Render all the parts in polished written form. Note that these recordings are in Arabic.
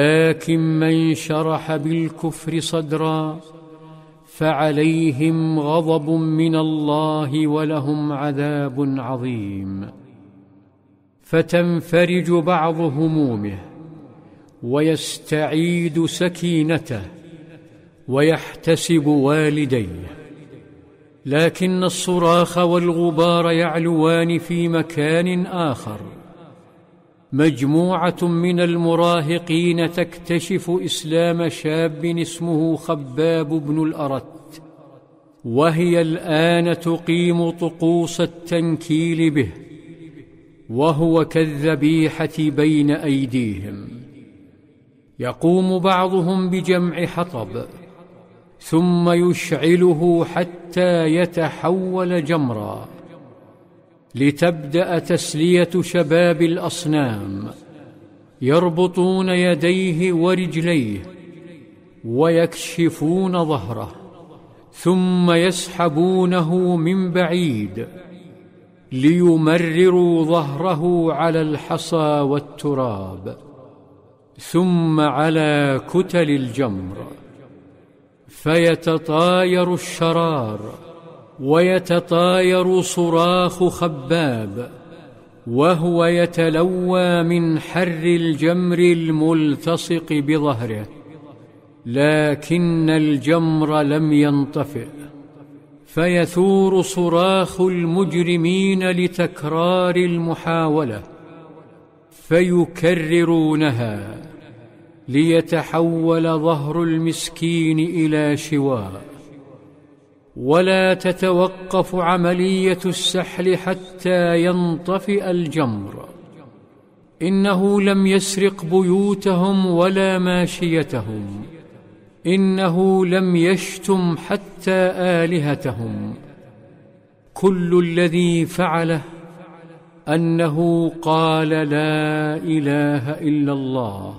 لكن من شرح بالكفر صدرا فعليهم غضب من الله ولهم عذاب عظيم. فتنفرج بعض همومه ويستعيد سكينته ويحتسب والديه، لكن الصراخ والغبار يعلوان في مكان آخر. مجموعة من المراهقين تكتشف إسلام شاب اسمه خباب بن الأرت، وهي الآن تقيم طقوس التنكيل به، وهو كالذبيحة بين أيديهم. يقوم بعضهم بجمع حطب ثم يشعله حتى يتحول جمرا، لتبدأ تسلية شباب الأصنام. يربطون يديه ورجليه ويكشفون ظهره، ثم يسحبونه من بعيد ليمرروا ظهره على الحصى والتراب، ثم على كتل الجمر، فيتطاير الشرار ويتطاير صراخ خباب وهو يتلوى من حر الجمر الملتصق بظهره، لكن الجمر لم ينطفئ. فيثور صراخ المجرمين لتكرار المحاولة، فيكررونها ليتحول ظهر المسكين إلى شواء. ولا تتوقف عملية السحل حتى ينطفئ الجمر. إنه لم يسرق بيوتهم ولا ماشيتهم، إنه لم يشتم حتى آلهتهم. كل الذي فعله أنه قال لا إله إلا الله.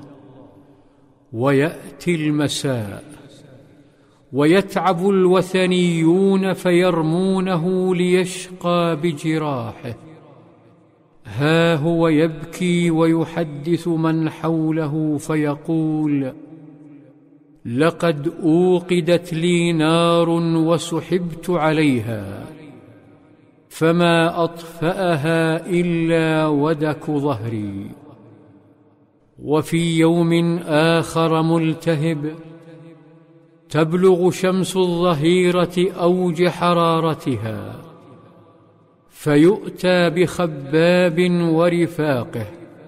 ويأتي المساء ويتعب الوثنيون فيرمونه ليشقى بجراحه. ها هو يبكي ويحدث من حوله فيقول: لقد أوقدت لي نار وسحبت عليها، فما أطفأها إلا ودك ظهري. وفي يوم آخر ملتهب تبلغ شمس الظهيرة أوج حرارتها، فيؤتى بخباب ورفاقه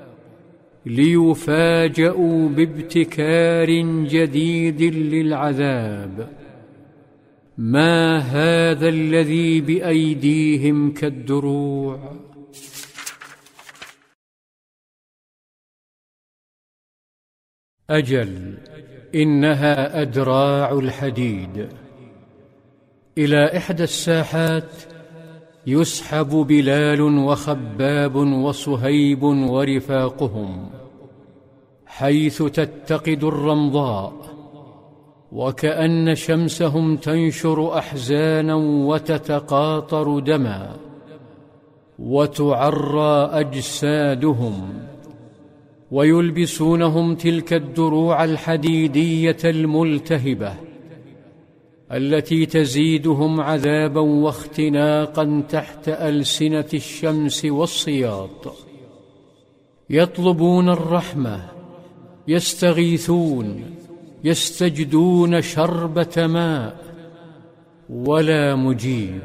ليفاجأوا بابتكار جديد للعذاب. ما هذا الذي بأيديهم كالدروع؟ أجل، إنها أدراع الحديد. إلى إحدى الساحات يسحب بلال وخباب وصهيب ورفاقهم، حيث تتقد الرمضاء، وكأن شمسهم تنشر أحزانا وتتقاطر دما، وتعرى أجسادهم، ويلبسونهم تلك الدروع الحديدية الملتهبة التي تزيدهم عذابا واختناقا تحت ألسنة الشمس والصياط. يطلبون الرحمة، يستغيثون، يستجدون شربة ماء، ولا مجيب.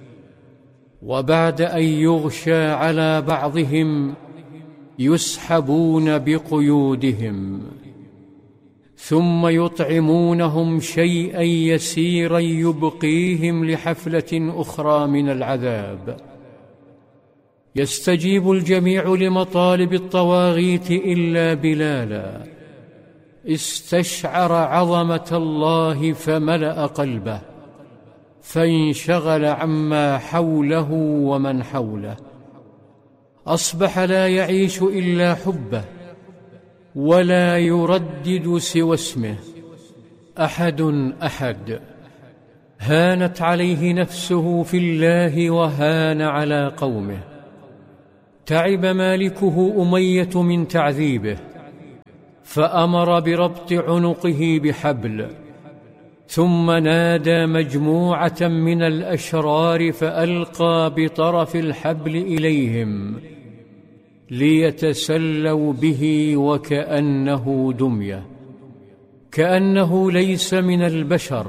وبعد أن يغشى على بعضهم يسحبون بقيودهم، ثم يطعمونهم شيئا يسيرا يبقيهم لحفلة أخرى من العذاب. يستجيب الجميع لمطالب الطواغيت إلا بلالا. استشعر عظمة الله فملأ قلبه، فانشغل عما حوله ومن حوله. أصبح لا يعيش إلا حبه، ولا يردد سوى اسمه. أحد أحد. هانت عليه نفسه في الله وهان على قومه. تعب مالكه أمية من تعذيبه، فأمر بربط عنقه بحبل، ثم نادى مجموعة من الأشرار فألقى بطرف الحبل إليهم ليتسلوا به، وكأنه دمية، كأنه ليس من البشر.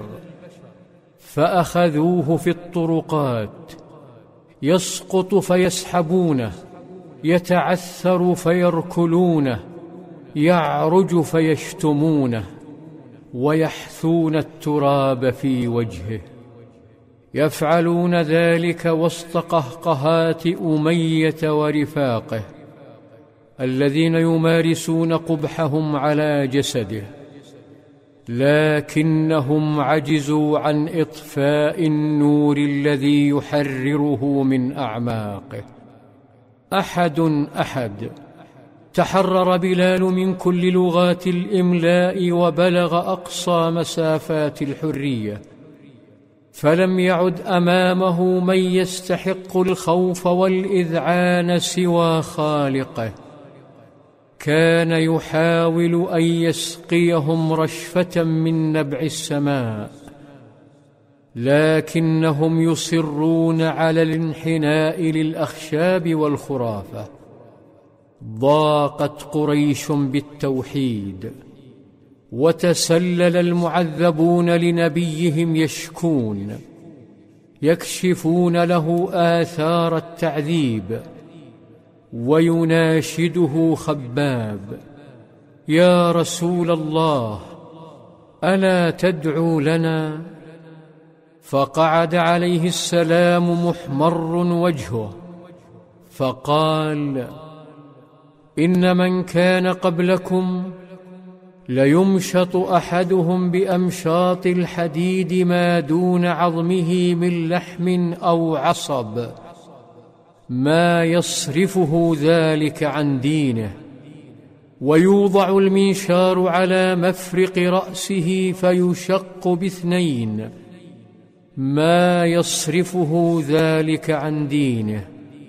فأخذوه في الطرقات، يسقط فيسحبونه، يتعثر فيركلونه، يعرج فيشتمونه، ويحثون التراب في وجهه. يفعلون ذلك وسط قهقهات أمية ورفاقه الذين يمارسون قبحهم على جسده، لكنهم عجزوا عن إطفاء النور الذي يحرره من أعماقه. أحد تحرر بلال من كل لغات الإملاء وبلغ أقصى مسافات الحرية، فلم يعد أمامه من يستحق الخوف والإذعان سوى خالقه. كان يحاول أن يسقيهم رشفة من نبع السماء، لكنهم يصرون على الانحناء للأخشاب والخرافة. ضاقت قريش بالتوحيد، وتسلل المعذبون لنبيهم يشكون، يكشفون له آثار التعذيب. ويناشده خباب: يا رسول الله، ألا تدعو لنا؟ فقعد عليه السلام محمر وجهه، فقال: إن من كان قبلكم ليمشط أحدهم بأمشاط الحديد ما دون عظمه من لحم أو عصب، ما يصرفه ذلك عن دينه، ويوضع المنشار على مفرق رأسه فيشق باثنين، ما يصرفه ذلك عن دينه.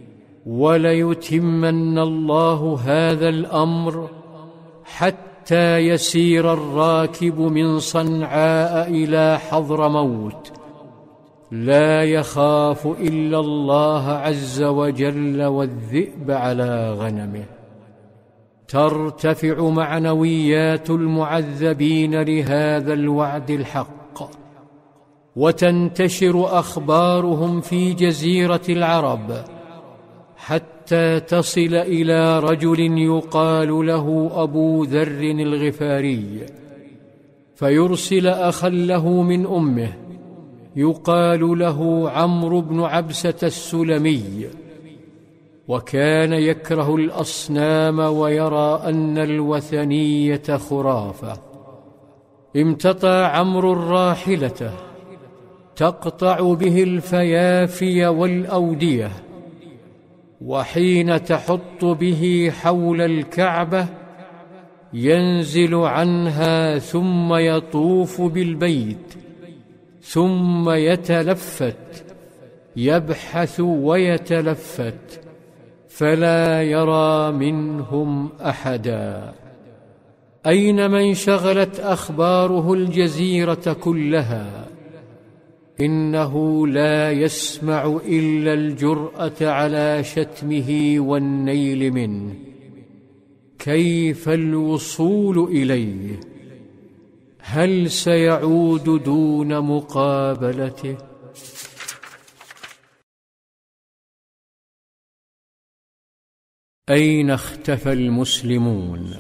وليتمن الله هذا الأمر حتى يسير الراكب من صنعاء إلى حضرموت، لا يخاف إلا الله عز وجل والذئب على غنمه. ترتفع معنويات المعذبين لهذا الوعد الحق، وتنتشر أخبارهم في جزيرة العرب، حتى تصل إلى رجل يقال له أبو ذر الغفاري، فيرسل أخا له من أمه يقال له عمرو بن عبسة السلمي، وكان يكره الأصنام ويرى أن الوثنية خرافة. امتطى عمرو راحلته تقطع به الفيافي والأودية، وحين تحط به حول الكعبة ينزل عنها ثم يطوف بالبيت، ثم يتلفت، يبحث ويتلفت، فلا يرى منهم أحدا. أين من شغلت أخباره الجزيرة كلها؟ إنه لا يسمع إلا الجرأة على شتمه والنيل منه. كيف الوصول إليه؟ هل سيعود دون مقابلته؟ أين اختفى المسلمون؟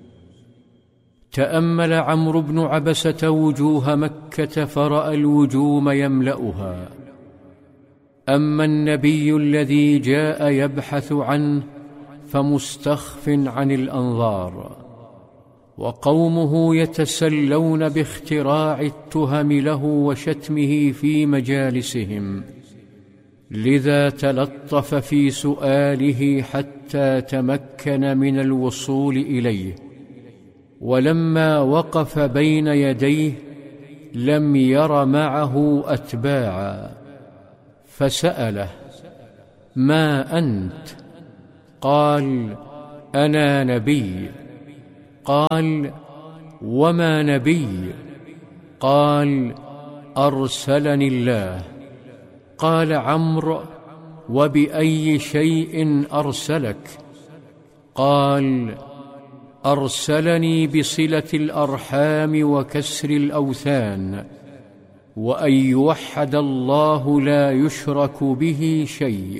تأمل عمرو بن عبسة وجوه مكة فرأى الوجوم يملأها. أما النبي الذي جاء يبحث عنه فمستخف عن الأنظار، وقومه يتسلون باختراع التهم له وشتمه في مجالسهم، لذا تلطف في سؤاله حتى تمكن من الوصول إليه. ولما وقف بين يديه لم ير معه أتباعا، فسأله: ما أنت؟ قال: أنا نبي. قال: وما نبي؟ قال: أرسلني الله. قال عمرو: وبأي شيء أرسلك؟ قال: أرسلني بصلة الأرحام وكسر الأوثان، وأن يوحد الله لا يشرك به شيء.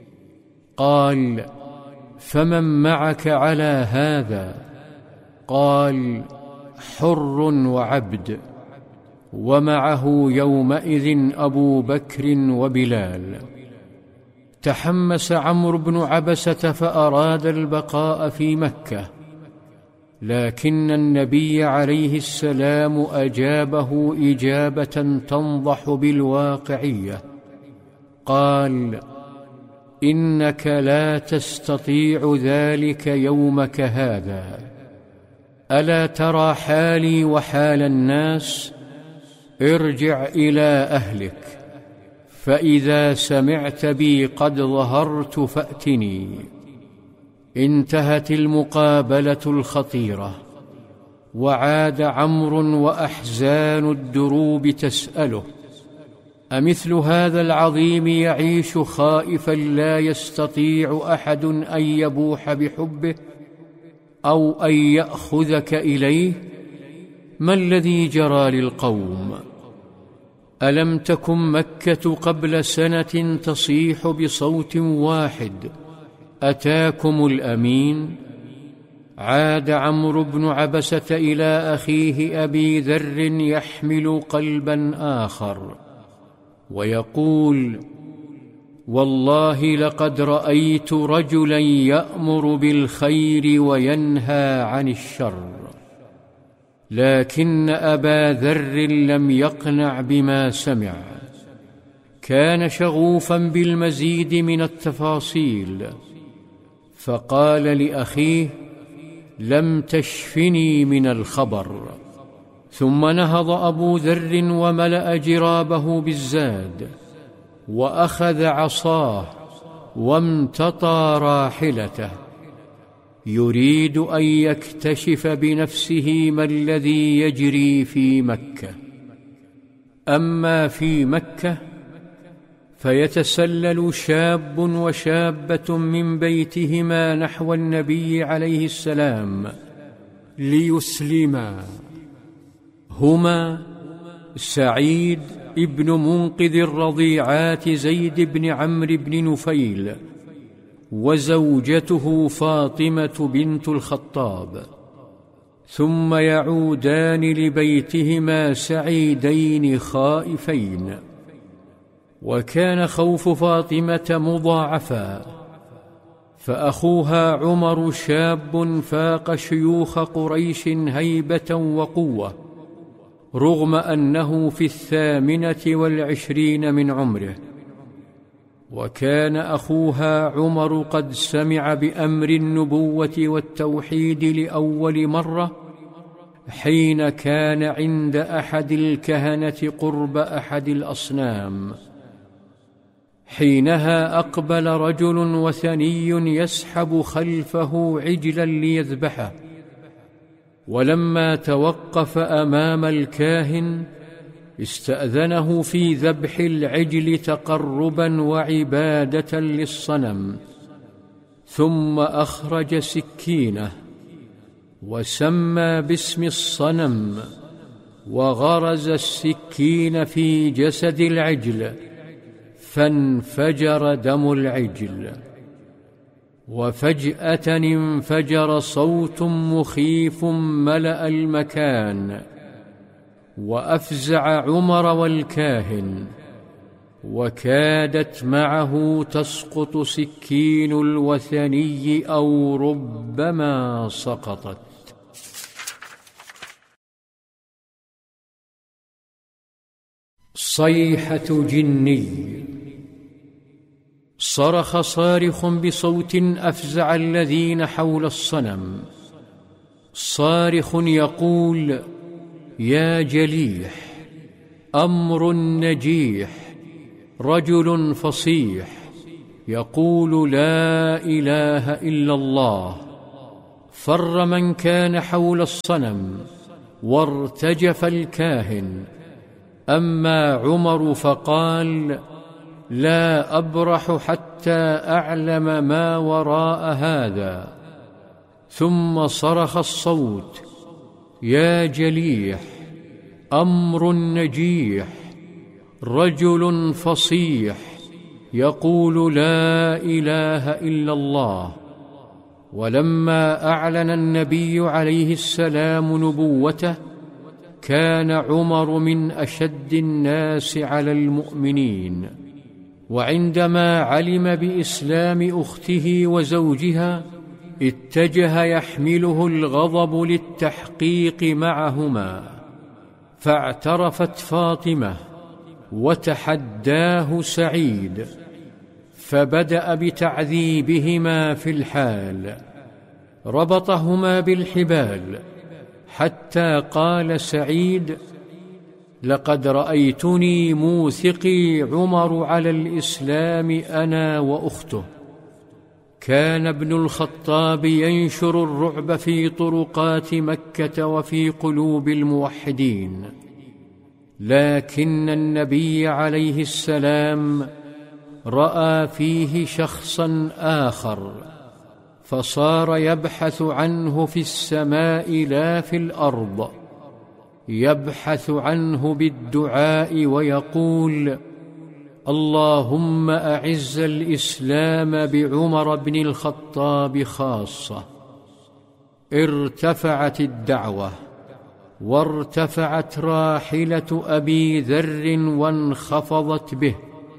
قال: فمن معك على هذا؟ قال: حر وعبد. ومعه يومئذ أبو بكر وبلال. تحمس عمرو بن عبسة فأراد البقاء في مكة، لكن النبي عليه السلام أجابه إجابة تنضح بالواقعية. قال: إنك لا تستطيع ذلك يومك هذا. ألا ترى حالي وحال الناس؟ ارجع إلى أهلك، فإذا سمعت بي قد ظهرت فأتني. انتهت المقابلة الخطيرة، وعاد عمرو وأحزان الدروب تسأله: أمثل هذا العظيم يعيش خائفا لا يستطيع أحد أن يبوح بحبه أو أن يأخذك إليه؟ ما الذي جرى للقوم؟ ألم تكن مكة قبل سنة تصيح بصوت واحد: أتاكم الأمين؟ عاد عمرو بن عبسة إلى أخيه أبي ذر يحمل قلبا آخر ويقول: والله لقد رأيت رجلا يأمر بالخير وينهى عن الشر. لكن أبا ذر لم يقنع بما سمع، كان شغوفا بالمزيد من التفاصيل، فقال لأخيه: لم تشفني من الخبر. ثم نهض أبو ذر وملأ جرابه بالزاد، وأخذ عصاه وامتطى راحلته، يريد أن يكتشف بنفسه ما الذي يجري في مكة. أما في مكة فيتسلل شاب وشابة من بيتهما نحو النبي عليه السلام ليسلما. هما سعيد ابن منقذ الرضيعات زيد بن عمرو بن نفيل، وزوجته فاطمة بنت الخطاب، ثم يعودان لبيتهما سعيدين خائفين. وكان خوف فاطمة مضاعفا، فأخوها عمر شاب فاق شيوخ قريش هيبة وقوة، رغم أنه في 28 من عمره. وكان أخوها عمر قد سمع بأمر النبوة والتوحيد لأول مرة حين كان عند أحد الكهنة قرب أحد الأصنام. حينها أقبل رجل وثني يسحب خلفه عجلا ليذبحه، ولما توقف أمام الكاهن استأذنه في ذبح العجل تقربا وعبادة للصنم، ثم أخرج سكينه وسمى باسم الصنم، وغرز السكين في جسد العجل، فانفجر دم العجل. وفجأة انفجر صوت مخيف ملأ المكان، وأفزع عمر والكاهن، وكادت معه تسقط سكين الوثني أو ربما سقطت. صيحة جني. صرخ صارخ بصوت أفزع الذين حول الصنم، صارخ يقول: يا جليح، أمر نجيح، رجل فصيح يقول لا إله إلا الله، فر من كان حول الصنم وارتجف الكاهن. أما عمر فقال: لا أبرح حتى أعلم ما وراء هذا. ثم صرخ الصوت: يا جليح، أمر نجيح، رجل فصيح يقول لا إله إلا الله. ولما أعلن النبي عليه السلام نبوته كان عمر من أشد الناس على المؤمنين، وعندما علم بإسلام أخته وزوجها اتجه يحمله الغضب للتحقيق معهما، فاعترفت فاطمة وتحداه سعيد، فبدأ بتعذيبهما في الحال، ربطهما بالحبال حتى قال سعيد: لقد رأيتني موثقي عمر على الإسلام أنا وأخته. كان ابن الخطاب ينشر الرعب في طرقات مكة وفي قلوب الموحدين، لكن النبي عليه السلام رأى فيه شخصا آخر، فصار يبحث عنه في السماء لا في الأرض، يبحث عنه بالدعاء ويقول: اللهم أعز الإسلام بعمر بن الخطاب خاصة. ارتفعت الدعوة وارتفعت راحلة أبي ذر وانخفضت به،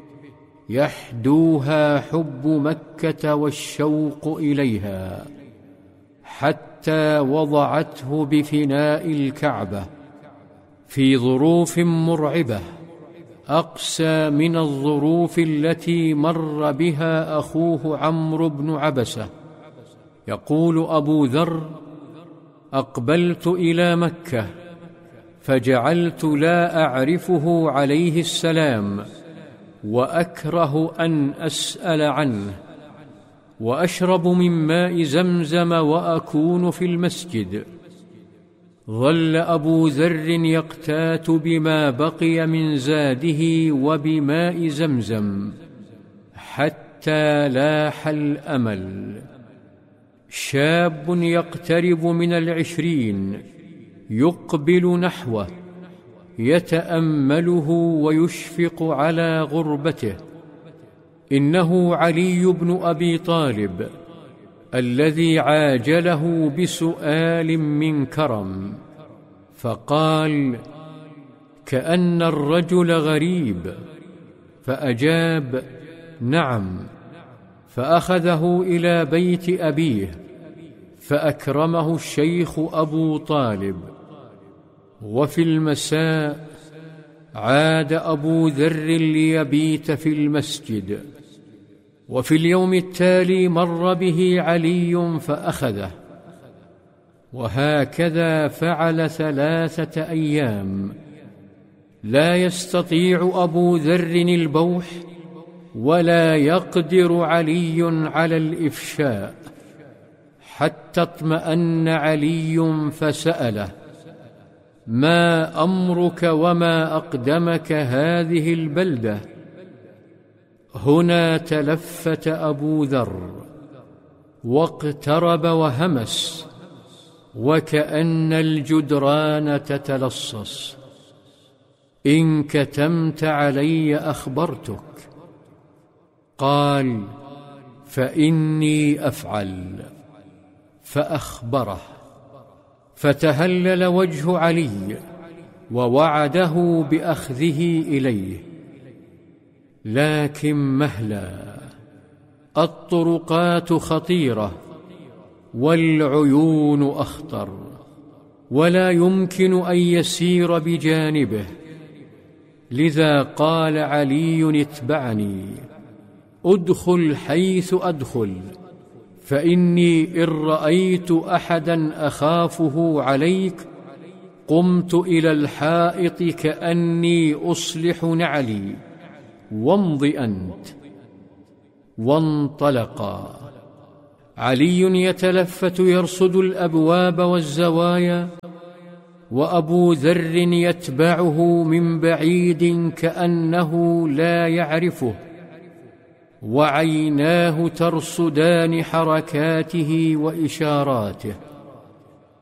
يحدوها حب مكة والشوق إليها، حتى وضعته بفناء الكعبة في ظروف مرعبة أقسى من الظروف التي مر بها أخوه عمرو بن عبسة. يقول أبو ذر: أقبلت إلى مكة فجعلت لا أعرفه عليه السلام، وأكره أن أسأل عنه، وأشرب من ماء زمزم وأكون في المسجد. ظل أبو ذر يقتات بما بقي من زاده وبماء زمزم حتى لاح الأمل. شاب يقترب من 20 يقبل نحوه يتأمله ويشفق على غربته. إنه علي بن أبي طالب الذي عاجله بسؤال من كرم، فقال: كأن الرجل غريب، فأجاب: نعم. فأخذه إلى بيت أبيه فأكرمه الشيخ أبو طالب. وفي المساء عاد أبو ذر ليبيت في المسجد، وفي اليوم التالي مر به علي فأخذه، وهكذا فعل 3 أيام. لا يستطيع أبو ذر البوح ولا يقدر علي على الإفشاء، حتى اطمأن علي فسأله: ما أمرك وما أقدمك هذه البلدة؟ هنا تلفت أبو ذر واقترب وهمس، وكأن الجدران تتلصص: إن كتمت علي أخبرتك. قال: فإني أفعل. فأخبره، فتهلل وجه علي ووعده بأخذه إليه. لكن مهلا، الطرقات خطيرة والعيون أخطر، ولا يمكن أن يسير بجانبه. لذا قال علي: اتبعني، أدخل حيث أدخل، فإني إن رأيت أحدا أخافه عليك قمت إلى الحائط كأني أصلح نعلي، وامض أنت. وانطلقا. علي يتلفت يرصد الأبواب والزوايا، وأبو ذر يتبعه من بعيد كأنه لا يعرفه، وعيناه ترصدان حركاته وإشاراته.